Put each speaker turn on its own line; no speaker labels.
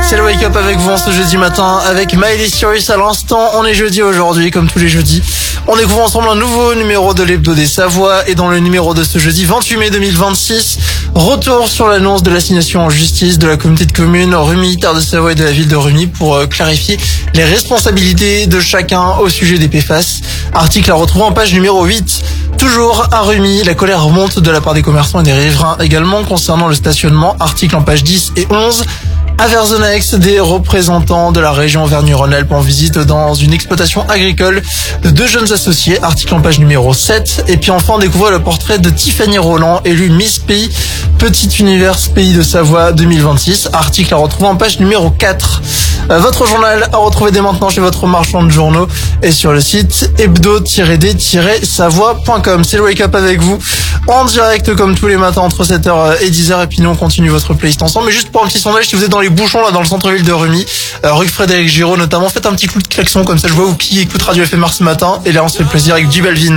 C'est le Wake Up avec vous en ce jeudi matin avec Miley Cyrus à l'instant. On est jeudi aujourd'hui, comme tous les jeudis. On découvre ensemble un nouveau numéro de l'Hebdo des Savoies. Et dans le numéro de ce jeudi 28 mai 2026, retour sur l'annonce de l'assignation en justice de la communauté de communes Rumi, Terre de Savoie et de la ville de Rumi pour clarifier les responsabilités de chacun au sujet des PFAS. Article à retrouver en page numéro 8. Toujours à Rumi, la colère remonte de la part des commerçants et des riverains également concernant le stationnement. Article en page 10 et 11. À Verzenex, des représentants de la région Auvergne-Rhône-Alpes en visite dans une exploitation agricole de deux jeunes associés, article en page numéro 7. Et puis enfin, on découvre le portrait de Tiffany Roland, élue Miss Pays, Petit Univers Pays de Savoie 2026, article à retrouver en page numéro 4. Votre journal à retrouver dès maintenant chez votre marchand de journaux et sur le site hebdo-d-savoie.com. C'est le Wake Up avec vous en direct comme tous les matins entre 7h et 10h, et puis nous on continue votre playlist ensemble. Mais juste pour un petit sondage, si vous êtes dans les bouchons là dans le centre-ville de Rumi, rue Frédéric Giraud notamment, faites un petit coup de klaxon comme ça je vois où qui écoute Radio FMR ce matin, et là on se fait plaisir avec J Balvin.